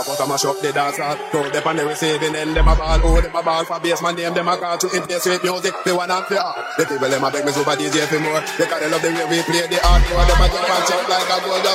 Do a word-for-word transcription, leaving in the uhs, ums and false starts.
But I mash up the dancer, throw them on the receiving end, them a ball, oh, them a ball for bass, man, name them a call to in place with music, they want and play. The people them a beg me super D J for more, they gotta love the way we play the art, them a jump and shout like a gold.